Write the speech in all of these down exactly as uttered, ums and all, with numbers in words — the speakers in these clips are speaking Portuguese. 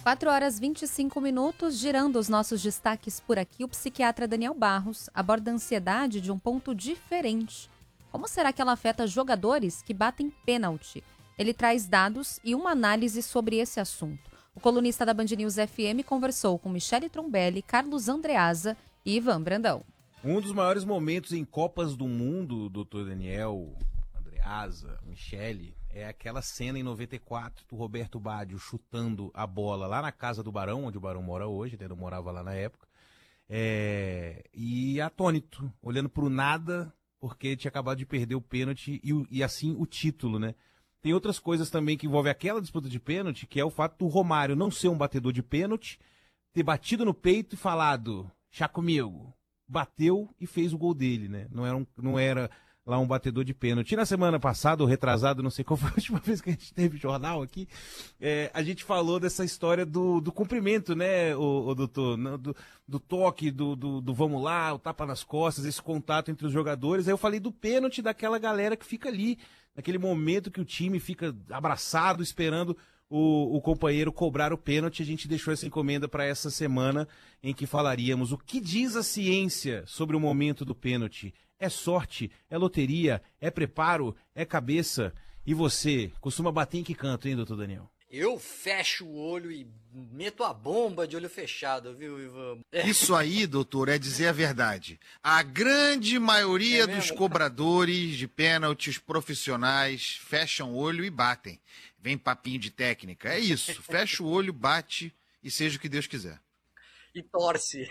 quatro horas e vinte e cinco minutos, girando os nossos destaques por aqui, o psiquiatra Daniel Barros aborda a ansiedade de um ponto diferente. Como será que ela afeta jogadores que batem pênalti? Ele traz dados e uma análise sobre esse assunto. O colunista da Band News F M conversou com Michele Trombelli, Carlos Andreasa e Ivan Brandão. Um dos maiores momentos em Copas do Mundo, doutor Daniel, Andreasa, Michele, é aquela cena em noventa e quatro do Roberto Baggio chutando a bola lá na casa do Barão, onde o Barão mora hoje, ele não morava lá na época, é... e atônito, olhando para o nada, porque tinha acabado de perder o pênalti e, e assim o título, né? Tem outras coisas também que envolvem aquela disputa de pênalti, que é o fato do Romário não ser um batedor de pênalti, ter batido no peito e falado, chá comigo, bateu e fez o gol dele, né? Não era, um, não era lá um batedor de pênalti. E na semana passada, ou retrasado, não sei qual foi a última vez que a gente teve jornal aqui, é, a gente falou dessa história do, do cumprimento, né, o, o doutor? Do, do toque, do, do, do vamos lá, o tapa nas costas, esse contato entre os jogadores. Aí eu falei do pênalti daquela galera que fica ali, naquele momento que o time fica abraçado, esperando o, o companheiro cobrar o pênalti. A gente deixou essa encomenda para essa semana em que falaríamos o que diz a ciência sobre o momento do pênalti. É sorte? É loteria? É preparo? É cabeça? E você, costuma bater em que canto, hein, doutor Daniel? Eu fecho o olho e meto a bomba de olho fechado, viu, Ivan? É. Isso aí, doutor, é dizer a verdade. A grande maioria É dos mesmo? cobradores de pênaltis profissionais fecham o olho e batem. Vem papinho de técnica. É isso. Fecha o olho, bate e seja o que Deus quiser. E torce.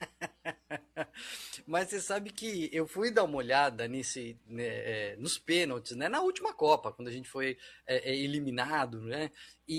Mas você sabe que eu fui dar uma olhada nesse, né, é, nos pênaltis, né, na última Copa, quando a gente foi é, é, eliminado, né?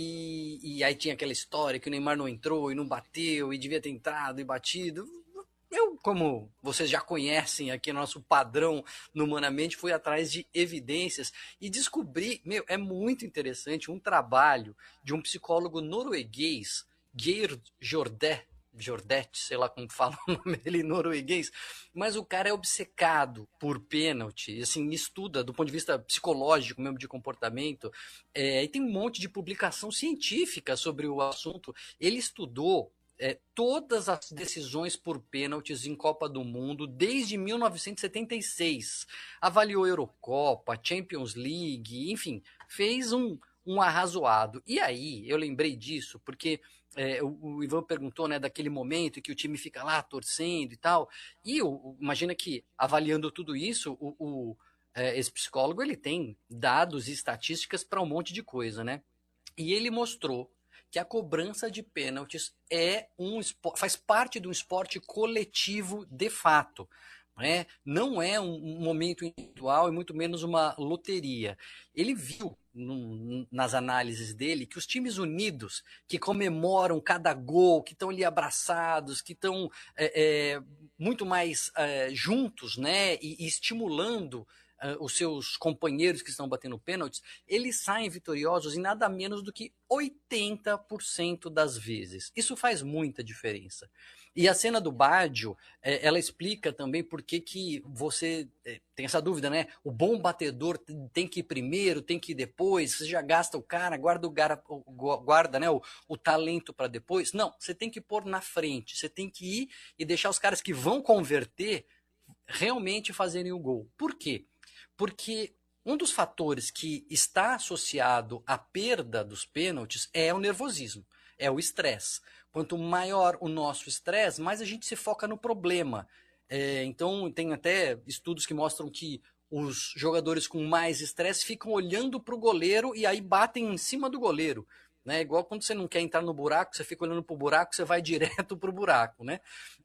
E, e aí tinha aquela história que o Neymar não entrou e não bateu e devia ter entrado e batido. Eu, como vocês já conhecem aqui nosso padrão no Humanamente, fui atrás de evidências e descobri, meu, é muito interessante um trabalho de um psicólogo norueguês, Geir Jordet, Jordet, sei lá como fala o nome dele em norueguês, mas o cara é obcecado por pênalti, assim, estuda do ponto de vista psicológico mesmo, de comportamento, é, e tem um monte de publicação científica sobre o assunto. Ele estudou é, todas as decisões por pênaltis em Copa do Mundo desde mil novecentos e setenta e seis, avaliou Eurocopa, Champions League, enfim, fez um, um arrazoado. E aí, eu lembrei disso, porque É, o, o Ivan perguntou, né, daquele momento em que o time fica lá torcendo e tal, e o, o, imagina que, avaliando tudo isso, o, o, é, esse psicólogo ele tem dados e estatísticas para um monte de coisa, né? E ele mostrou que a cobrança de pênaltis é um, faz parte de um esporte coletivo de fato. Né? Não é um, um momento individual e muito menos uma loteria. Ele viu num, nas análises dele que os times unidos, que comemoram cada gol, que estão ali abraçados, que estão é, é, muito mais é, juntos, né? e, e estimulando Uh, os seus companheiros que estão batendo pênaltis, eles saem vitoriosos em nada menos do que oitenta por cento das vezes. Isso faz muita diferença. E a cena do Baggio, é, ela explica também por que que você é, tem essa dúvida, né? O bom batedor tem que ir primeiro, tem que ir depois, você já gasta o cara, guarda o, gara, guarda, né, o, o talento para depois. Não, você tem que pôr na frente, você tem que ir e deixar os caras que vão converter realmente fazerem o gol. Por quê? Porque um dos fatores que está associado à perda dos pênaltis é o nervosismo, é o estresse. Quanto maior o nosso estresse, mais a gente se foca no problema. É, então, tem até estudos que mostram que os jogadores com mais estresse ficam olhando para o goleiro e aí batem em cima do goleiro. Né? Igual quando você não quer entrar no buraco, você fica olhando para o buraco, você vai direto para o buraco. Né?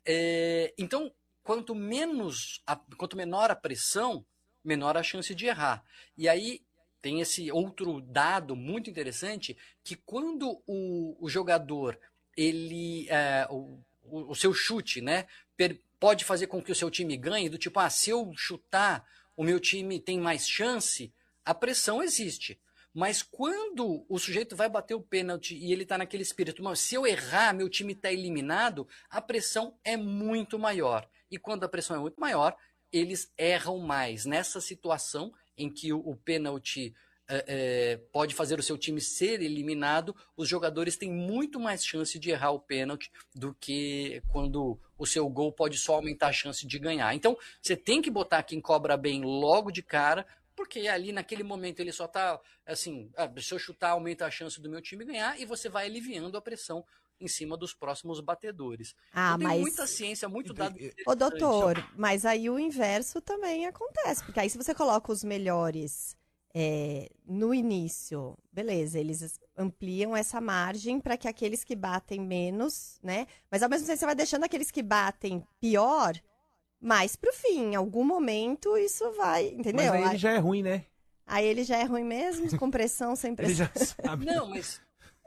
É, então, quanto menos, a, quanto menor a pressão, menor a chance de errar. E aí tem esse outro dado muito interessante, que quando o, o jogador, ele, é, o, o, o seu chute, né, per, pode fazer com que o seu time ganhe, do tipo, ah, se eu chutar, o meu time tem mais chance, a pressão existe. Mas quando o sujeito vai bater o pênalti e ele está naquele espírito, mas se eu errar, meu time está eliminado, a pressão é muito maior. E quando a pressão é muito maior, eles erram mais. Nessa situação em que o, o pênalti é, é, pode fazer o seu time ser eliminado, os jogadores têm muito mais chance de errar o pênalti do que quando o seu gol pode só aumentar a chance de ganhar. Então, você tem que botar quem cobra bem logo de cara, porque ali naquele momento ele só tá assim, ah, se eu chutar aumenta a chance do meu time ganhar, e você vai aliviando a pressão em cima dos próximos batedores. Ah, então, tem mas... muita ciência, muito dado. Ô, doutor, mas aí o inverso também acontece, porque aí se você coloca os melhores é, no início, beleza, eles ampliam essa margem para que aqueles que batem menos, né? Mas ao mesmo tempo você vai deixando aqueles que batem pior mais pro fim. Em algum momento isso vai, entendeu? Mas aí ele já é ruim, né? Aí ele já é ruim mesmo, com pressão, sem pressão. Ele já sabe. Não, mas...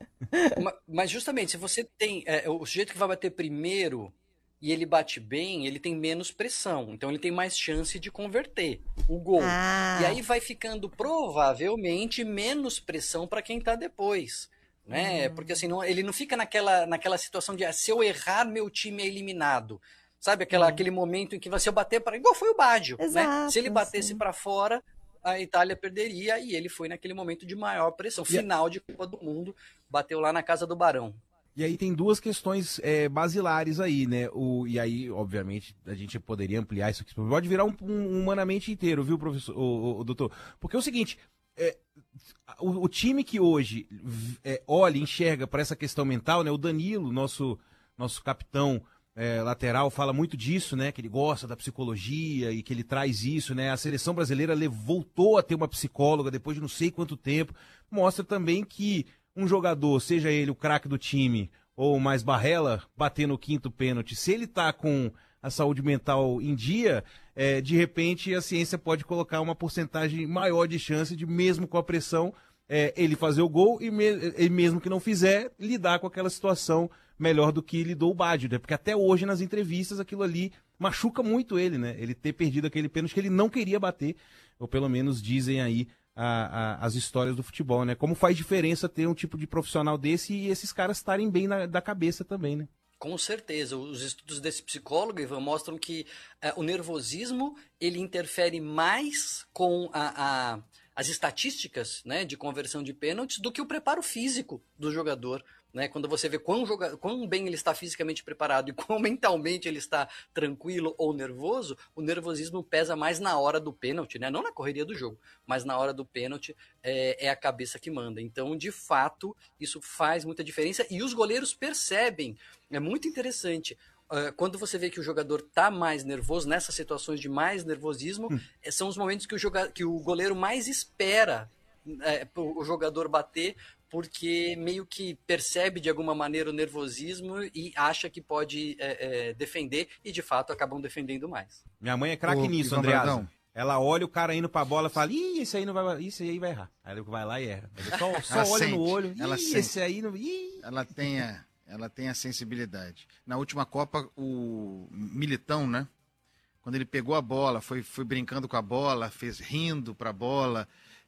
Mas justamente, se você tem é, o sujeito que vai bater primeiro e ele bate bem, ele tem menos pressão, então ele tem mais chance de converter o gol. Ah. E aí vai ficando provavelmente menos pressão para quem tá depois, né? Hum. Porque assim, não, ele não fica naquela, naquela situação de ah, se eu errar, meu time é eliminado. Sabe aquela, hum. aquele momento em que se eu bater para igual foi o Baggio, né? Se ele batesse para fora, a Itália perderia, e ele foi naquele momento de maior pressão. Final de Copa do Mundo, bateu lá na casa do Barão. E aí tem duas questões é, basilares aí, né? O, e aí, obviamente, a gente poderia ampliar isso aqui. Pode virar um, um humanamente inteiro, viu, professor, o, o, o doutor? Porque é o seguinte, é, o, o time que hoje é, olha e enxerga para essa questão mental, né? O Danilo, nosso, nosso capitão É, lateral, fala muito disso, né? Que ele gosta da psicologia e que ele traz isso, né? A seleção brasileira voltou a ter uma psicóloga depois de não sei quanto tempo. Mostra também que um jogador, seja ele o craque do time ou o mais barrela, bater no quinto pênalti, se ele tá com a saúde mental em dia, é, de repente a ciência pode colocar uma porcentagem maior de chance de, mesmo com a pressão, é, ele fazer o gol e, me, e mesmo que não fizer, lidar com aquela situação melhor do que lidou o Baggio, né? Porque até hoje nas entrevistas aquilo ali machuca muito ele, né? Ele ter perdido aquele pênalti que ele não queria bater, ou pelo menos dizem aí a, a, as histórias do futebol, né? Como faz diferença ter um tipo de profissional desse e esses caras estarem bem na, da cabeça também, né? Com certeza, os estudos desse psicólogo, Ivan, mostram que é, o nervosismo ele interfere mais com a, a, as estatísticas, né, de conversão de pênaltis do que o preparo físico do jogador. Né, quando você vê quão, joga... quão bem ele está fisicamente preparado e quão mentalmente ele está tranquilo ou nervoso, o nervosismo pesa mais na hora do pênalti, né? Não na correria do jogo, mas na hora do pênalti é, é a cabeça que manda. Então, de fato, isso faz muita diferença e os goleiros percebem. É muito interessante. Uh, quando você vê que o jogador está mais nervoso, nessas situações de mais nervosismo, hum. são os momentos que o, joga... que o goleiro mais espera é, o jogador bater, porque meio que percebe de alguma maneira o nervosismo e acha que pode é, é, defender, e de fato acabam defendendo mais. Minha mãe é craque nisso, Andreasa. Ela olha o cara indo pra bola e fala, ih, esse aí não vai, esse aí vai errar. Aí ele vai lá e erra. Ele só, só olha sente, no olho, ih, ela esse aí não... Ih. Ela tem, a, ela tem a sensibilidade. Na última Copa, o Militão, né? Quando ele pegou a bola, foi, foi brincando com a bola, fez rindo pra bola,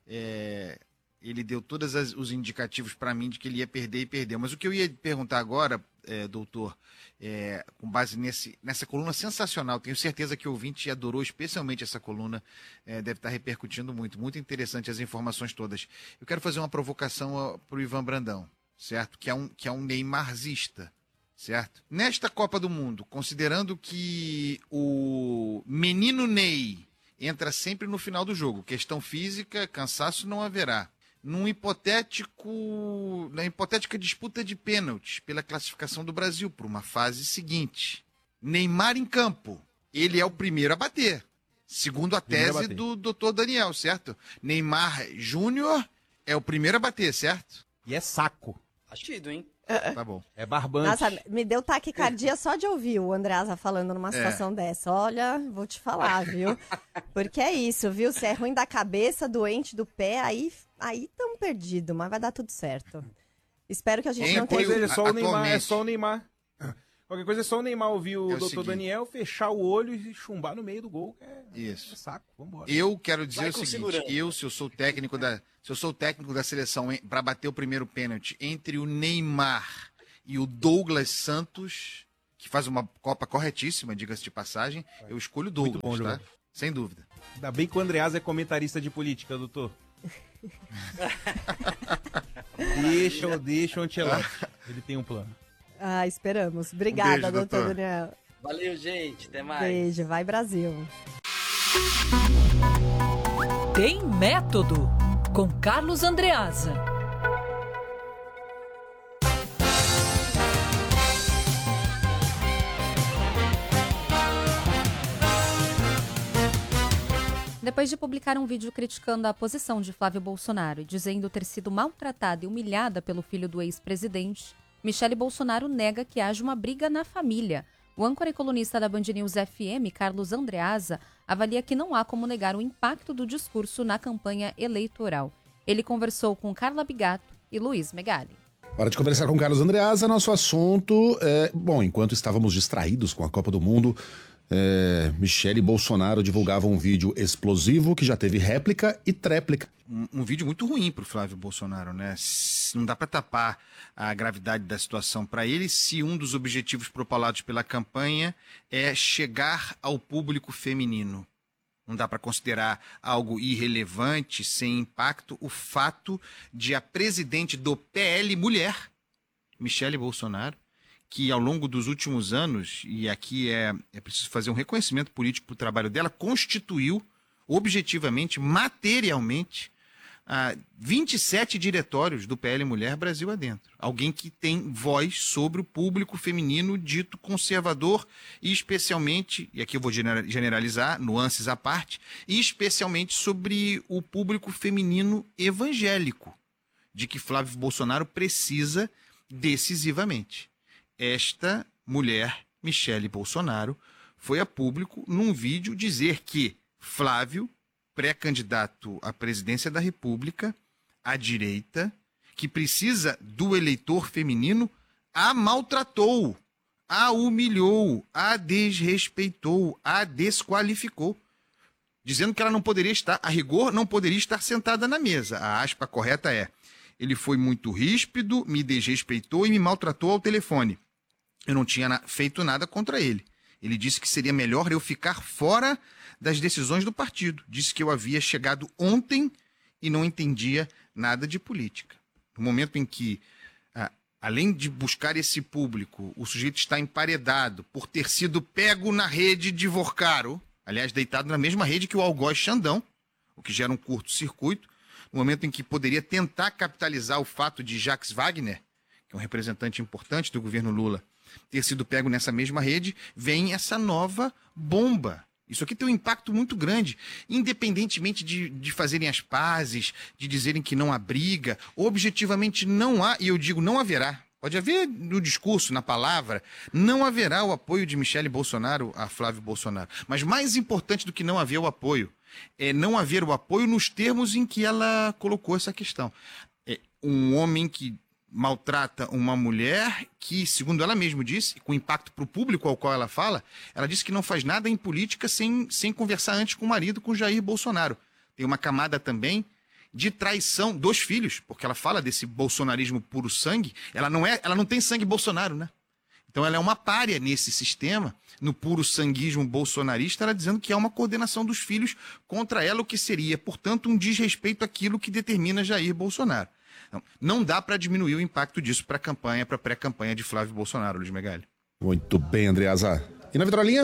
é... ele deu todos as, os indicativos para mim de que ele ia perder e perdeu. Mas o que eu ia perguntar agora, é, doutor, é, com base nesse, nessa coluna sensacional, tenho certeza que o ouvinte adorou especialmente essa coluna, é, deve estar repercutindo muito, muito interessante as informações todas. Eu quero fazer uma provocação para o Ivan Brandão, certo? Que é um, que é um neymarzista, certo? Nesta Copa do Mundo, considerando que o menino Ney entra sempre no final do jogo, questão física, cansaço não haverá. Num hipotético, na hipotética disputa de pênaltis pela classificação do Brasil para uma fase seguinte. Neymar em campo, ele é o primeiro a bater, segundo a primeiro tese a do doutor Daniel, certo? Neymar Júnior é o primeiro a bater, certo? E é saco. Achido, hein? Tá bom. É barbante. Nossa, me deu taquicardia só de ouvir o Andreasa falando numa situação é. dessa. Olha, vou te falar, viu? Porque é isso, viu? Se é ruim da cabeça, doente do pé, aí aí estamos perdidos, mas vai dar tudo certo. Espero que a gente Quem não tenha... É só o Neymar, é só o Neymar. Qualquer coisa é só o Neymar ouvir o é doutor Daniel, fechar o olho e chumbar no meio do gol. É, Isso. É saco, vambora. Eu quero dizer o seguinte, segurança. eu, se eu sou técnico da, se eu sou técnico da seleção para bater o primeiro pênalti entre o Neymar e o Douglas Santos, que faz uma Copa corretíssima, diga-se de passagem, eu escolho o Douglas, bom, tá? Sem dúvida. Ainda bem que o Andreasa é comentarista de política, doutor. Deixa, deixa o Ancelotti. Ele tem um plano. Ah, esperamos. Obrigada, Um beijo, doutor doutor. Daniel. Valeu, gente. Até mais. Beijo, vai Brasil. Tem Método, com Carlos Andreasa. Depois de publicar um vídeo criticando a posição de Flávio Bolsonaro e dizendo ter sido maltratada e humilhada pelo filho do ex-presidente, Michele Bolsonaro nega que haja uma briga na família. O âncora e colunista da Band News F M, Carlos Andreasa, avalia que não há como negar o impacto do discurso na campanha eleitoral. Ele conversou com Carla Bigato e Luiz Megali. Hora de conversar com Carlos Andreasa. Nosso assunto é... Bom, enquanto estávamos distraídos com a Copa do Mundo, é, Michele e Bolsonaro divulgavam um vídeo explosivo que já teve réplica e tréplica. Um, um vídeo muito ruim pro Flávio Bolsonaro, né? Não dá para tapar a gravidade da situação para ele se um dos objetivos propalados pela campanha é chegar ao público feminino. Não dá para considerar algo irrelevante, sem impacto, o fato de a presidente do P L mulher, Michele Bolsonaro, que ao longo dos últimos anos, e aqui é, é preciso fazer um reconhecimento político para o trabalho dela, constituiu objetivamente, materialmente, ah, vinte e sete diretórios do P L Mulher Brasil adentro. Alguém que tem voz sobre o público feminino dito conservador e especialmente, e aqui eu vou generalizar, nuances à parte, e especialmente sobre o público feminino evangélico, de que Flávio Bolsonaro precisa decisivamente. Esta mulher, Michele Bolsonaro, foi a público num vídeo dizer que Flávio, pré-candidato à presidência da República, à direita, que precisa do eleitor feminino, a maltratou, a humilhou, a desrespeitou, a desqualificou, dizendo que ela não poderia estar, a rigor, não poderia estar sentada na mesa. A aspa correta é: ele foi muito ríspido, me desrespeitou e me maltratou ao telefone. Eu não tinha na- feito nada contra ele. Ele disse que seria melhor eu ficar fora das decisões do partido. Disse que eu havia chegado ontem e não entendia nada de política. No momento em que, ah, além de buscar esse público, o sujeito está emparedado por ter sido pego na rede de Vorcaro, aliás, deitado na mesma rede que o Algoz Xandão, o que gera um curto-circuito, no momento em que poderia tentar capitalizar o fato de Jacques Wagner, que é um representante importante do governo Lula, ter sido pego nessa mesma rede, vem essa nova bomba. Isso aqui tem um impacto muito grande, independentemente de, de fazerem as pazes, de dizerem que não há briga, objetivamente não há, e eu digo não haverá, pode haver no discurso, na palavra, não haverá o apoio de Michele Bolsonaro a Flávio Bolsonaro. Mas mais importante do que não haver o apoio, é não haver o apoio nos termos em que ela colocou essa questão. É um homem que maltrata uma mulher que, segundo ela mesma disse, com impacto para o público ao qual ela fala, ela disse que não faz nada em política sem, sem conversar antes com o marido, com Jair Bolsonaro. Tem uma camada também de traição dos filhos, porque ela fala desse bolsonarismo puro sangue, ela não, é, ela não tem sangue Bolsonaro, né? Então ela é uma pária nesse sistema, no puro sanguismo bolsonarista, ela dizendo que é uma coordenação dos filhos contra ela, o que seria, portanto, um desrespeito àquilo que determina Jair Bolsonaro. Não, não dá para diminuir o impacto disso para a campanha, para a pré-campanha de Flávio Bolsonaro, Luiz Megali. Muito bem, Andreasa. E na vitrolinha?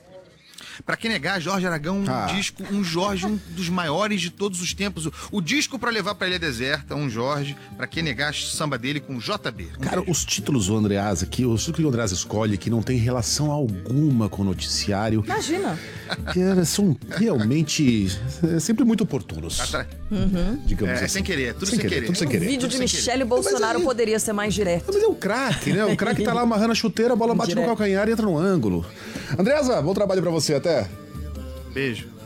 Pra que negar, Jorge Aragão, um Ah. disco, um Jorge, um dos maiores de todos os tempos. O, o disco pra levar pra Ilha Deserta, um Jorge. Pra que negar, samba dele com J B. Um Cara, beijo. os títulos do Andreasa aqui, os títulos que o Andreasa escolhe, que não tem relação alguma com o noticiário, Imagina. que são realmente é, sempre muito oportunos. Atra- Digamos É, assim. sem querer, tudo sem querer. Tudo sem O querer. vídeo tudo de sem Michele Bolsonaro aí- poderia ser mais direto. Mas é o craque, né? O craque tá lá amarrando a chuteira, a bola bate Direto. no calcanhar e entra no ângulo. Andreasa, bom trabalho pra você, até. Beijo.